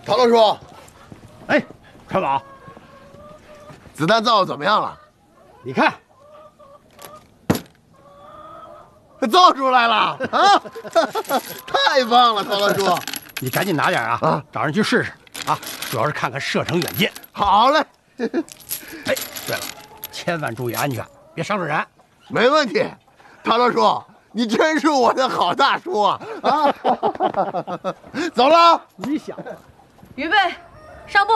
陶老叔， 哎，川宝， 子弹造的怎么样了？ 你看， 造出来了啊！太棒了，陶老叔， 你赶紧拿点啊，找人去试试啊，主要是看看射程远近。 好嘞。 哎，对了，千万注意安全，别伤着人。 没问题，陶老叔，你真是我的好大叔啊！啊，走了。 你想， 预备，上步，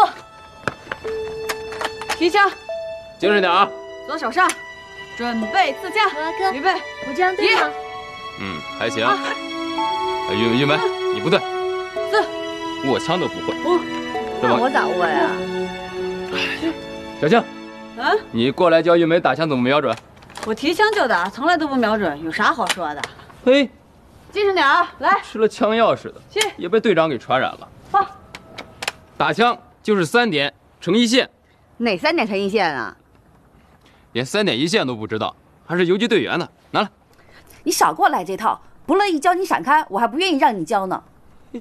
提枪， 精神点啊！ 左手上，准备自驾。 哥， 预备， 我这样对吗？ 还行。玉梅，你不对。 4， 握枪都不会。 那我咋握呀？ 小青， 啊， 你过来教玉梅打枪怎么瞄准。 我提枪就打，从来都不瞄准，有啥好说的？ 嘿， 精神点啊！来， 吃了枪药似的， 去， 也被队长给传染了。 放。 打枪就是3点成一线， 哪3点成一线啊？ 连3点一线都不知道，还是游击队员呢。拿来， 你少给我来这套，不乐意教你闪开，我还不愿意让你教呢。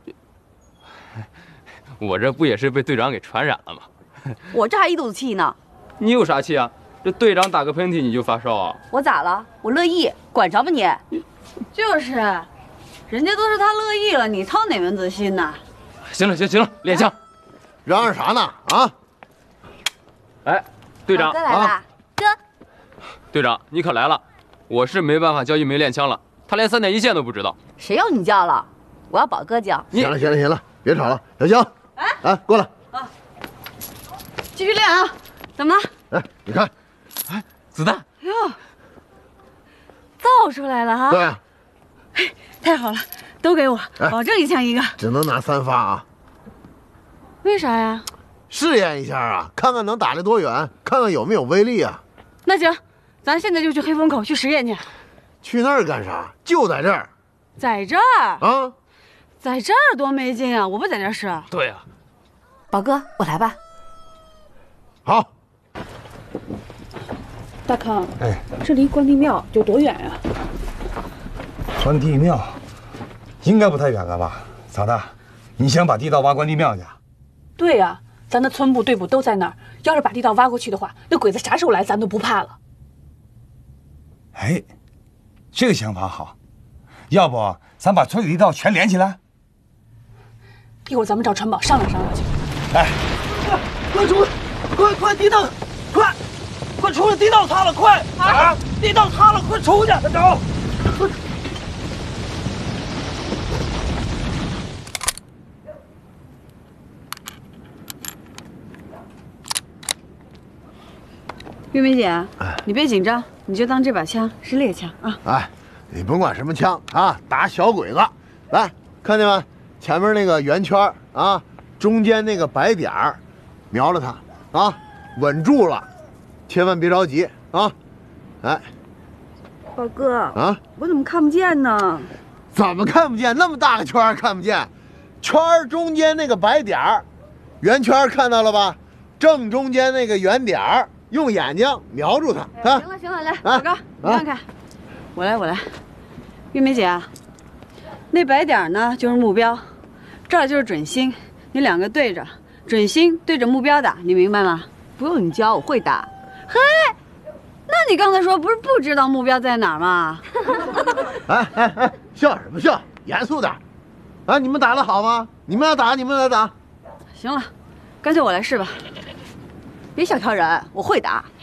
我这不也是被队长给传染了吗？ 我这还一肚子气呢。 你有啥气啊？这队长打个喷嚏你就发烧啊？ 我咋了？我乐意，管着吗你？ 就是，人家都是他乐意了，你操哪门子心呐？ 行了，练枪。 嚷嚷啥呢？啊！ 哎，队长， 哥来了，哥。 队长，你可来了，我是没办法教玉梅练枪了，她连3点一线都不知道。 谁要你教了？我要宝哥教。 行了，别吵了，小青，哎，过来。 啊，继续练啊！怎么了？ 哎，你看， 哎，子弹。 哟，造出来了哈！ 对啊， 太好了，都给我，保证1枪1个。 只能拿3发啊。 为啥呀？ 试验一下啊，看看能打得多远，看看有没有威力啊。 那行，咱现在就去黑风口去实验去。 去那儿干啥？就在这儿。 在这儿啊？ 在这儿多没劲啊！我不在这儿试。 对啊。 宝哥，我来吧。 好。 大康，哎，这离关帝庙有多远呀？ 关帝庙应该不太远了吧？咋的？你想把地道挖关帝庙去？ 对呀，咱的村部队部都在那儿。要是把地道挖过去的话，那鬼子啥时候来，咱都不怕了。 哎，这个想法好。要不咱把村里地道全连起来？ 一会儿咱们找川宝商量商量去。 哎， 快出来！快地道，快出来！地道塌了，快！啊！地道塌了，快出去！走！ 玉梅姐，你别紧张，你就当这把枪是猎枪啊！ 哎，你甭管什么枪啊，打小鬼子。来，看见没？前面那个圆圈啊，中间那个白点儿，瞄着它啊，稳住了，千万别着急啊！哎， 宝哥啊， 我怎么看不见呢？ 怎么看不见？那么大个圈看不见，圈中间那个白点儿，圆圈看到了吧？正中间那个圆点儿。用眼睛瞄住它啊！ 行了，来，宝哥，你看看，我来。玉梅姐啊，那白点呢就是目标，这儿就是准心，你2个对着，准心对着目标打，你明白吗？ 不用你教，我会打。 嘿，那你刚才说不是不知道目标在哪儿吗？ 哎，笑什么笑？严肃点！啊，你们打得好吗？你们要打，你们来打。 行了，干脆我来试吧。 别小瞧人，我会打。